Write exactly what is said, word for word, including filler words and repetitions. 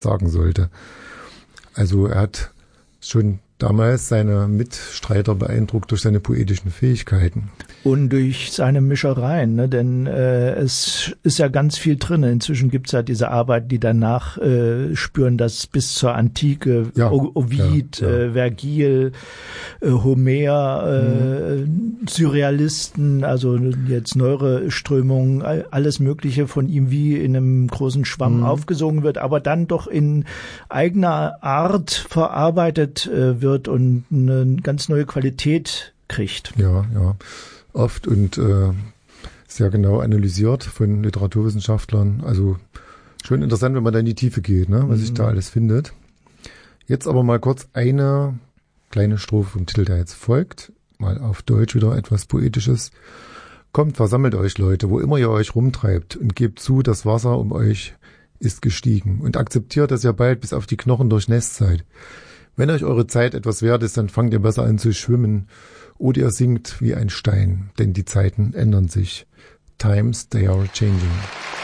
sagen sollte. Also er hat schon damals seine Mitstreiter beeindruckt durch seine poetischen Fähigkeiten. Und durch seine Mischereien, ne? Denn äh, es ist ja ganz viel drin. Inzwischen gibt's ja diese Arbeiten, die danach äh, spüren, dass bis zur Antike ja, o- Ovid, ja, ja. Äh, Vergil, äh, Homer, äh, mhm. Surrealisten, also jetzt neuere Strömungen, alles Mögliche von ihm wie in einem großen Schwamm mhm. aufgesogen wird, aber dann doch in eigener Art verarbeitet äh, wird und eine ganz neue Qualität kriegt. Ja, ja. Oft und äh, sehr genau analysiert von Literaturwissenschaftlern. Also schon interessant, wenn man da in die Tiefe geht, ne, was mhm. sich da alles findet. Jetzt aber mal kurz eine kleine Strophe vom Titel, der jetzt folgt. Mal auf Deutsch wieder etwas Poetisches. Kommt, versammelt euch, Leute, wo immer ihr euch rumtreibt und gebt zu, das Wasser um euch ist gestiegen und akzeptiert, dass ihr bald bis auf die Knochen durchnässt seid. Wenn euch eure Zeit etwas wert ist, dann fangt ihr besser an zu schwimmen oder ihr sinkt wie ein Stein, denn die Zeiten ändern sich. Times, they are changing.